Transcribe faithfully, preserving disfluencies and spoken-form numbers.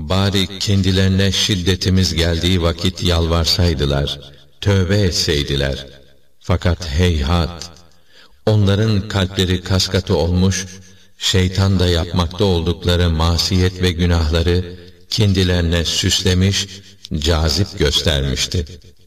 bari kendilerine şiddetimiz geldiği vakit yalvarsaydılar, tövbe etseydiler. Fakat heyhat, onların kalpleri kaskatı olmuş, şeytan da yapmakta oldukları masiyet ve günahları kendilerine süslemiş, cazip göstermişti.